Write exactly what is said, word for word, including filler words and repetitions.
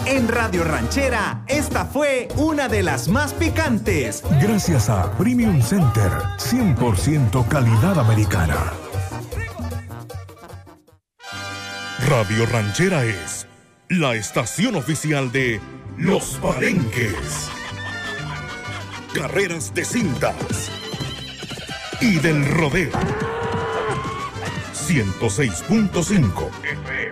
En Radio Ranchera, esta fue una de las más picantes. Gracias a Premium Center, cien por ciento calidad americana. Radio Ranchera es la estación oficial de Los Palenques, carreras de cintas y del rodeo. ciento seis punto cinco